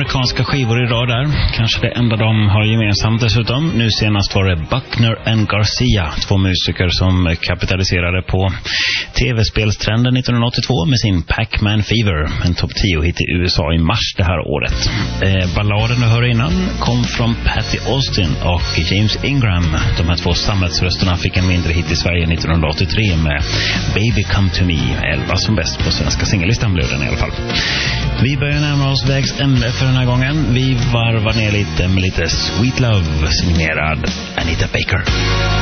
amerikanska skivor idag där. Kanske det enda de har gemensamt dessutom. Nu senast var det Buckner and Garcia, två musiker som kapitaliserade på tv-spelstrenden 1982 med sin Pac-Man Fever, en topp 10-hit i USA i mars det här året. Balladen du hör innan kom från Patty Austin och James Ingram. De här två samhällsrösterna fick en mindre hit i Sverige 1983 med Baby Come To Me, 11 som bäst på svenska singellistan blev den i alla fall. Vi börjar närma oss vägs ände för den här gången. Vi varvar ner lite med lite Sweet Love signerad Anita Baker.